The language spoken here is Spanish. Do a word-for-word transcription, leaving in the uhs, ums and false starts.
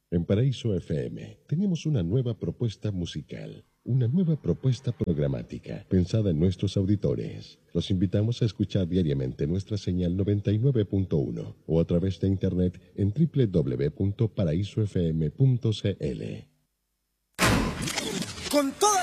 En Paraíso F M tenemos una nueva propuesta musical, una nueva propuesta programática pensada en nuestros auditores. Los invitamos a escuchar diariamente nuestra señal noventa y nueve punto uno o a través de internet en doble u doble u doble u punto paraíso f m punto c l. Con toda